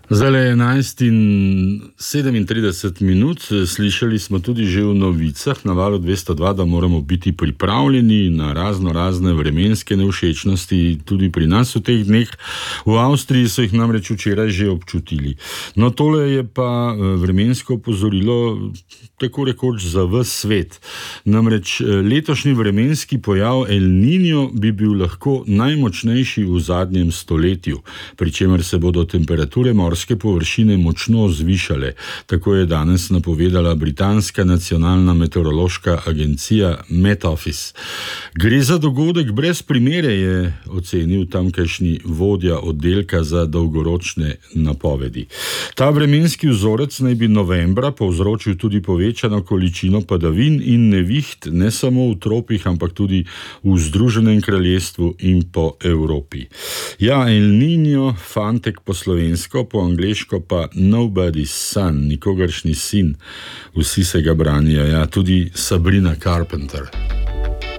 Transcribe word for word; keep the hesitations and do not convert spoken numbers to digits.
Zdaj je enajst in sedemintrideset minut, slišali smo tudi že v novicah na Valu dvesto dva, da moramo biti pripravljeni na razno razne vremenske nevšečnosti tudi pri nas v teh dneh. V Avstriji so jih namreč včeraj že občutili. No, tole je pa vremensko opozorilo tako rekoč za ves svet. Namreč letošnji vremenski pojav El Niño bi bil lahko najmočnejši v zadnjem stoletju, pri čemer se bodo temperature morske površine močno zvišale. Tako je danes napovedala britanska nacionalna meteorološka agencija Met Office. Gre za dogodek brez primere, je ocenil tamkajšnji vodja oddelka za dolgoročne napovedi. Ta vremenski vzorec naj bi novembra povzročil tudi povečano količino padavin in neviht, ne samo v tropih, ampak tudi v Združenem kraljestvu in po Evropi. Ja, El Niño, fantek po slovensko, po angleško pa Nobody's Son, nikogaršnji sin. Vsi se ga branijo, ja, tudi Sabrina Carpenter.